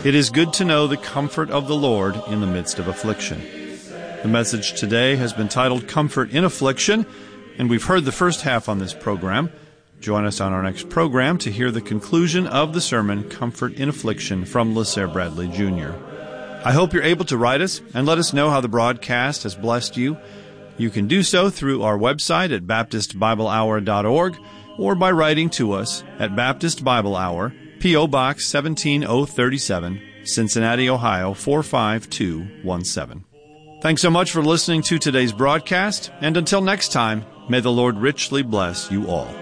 It is good to know the comfort of the Lord in the midst of affliction. The message today has been titled Comfort in Affliction, and we've heard the first half on this program. Join us on our next program to hear the conclusion of the sermon, Comfort in Affliction, from LaSalle Bradley Jr. I hope you're able to write us and let us know how the broadcast has blessed you. You can do so through our website at baptistbiblehour.org or by writing to us at Baptist Bible Hour, P.O. Box 17037, Cincinnati, Ohio 45217. Thanks so much for listening to today's broadcast, and until next time, may the Lord richly bless you all.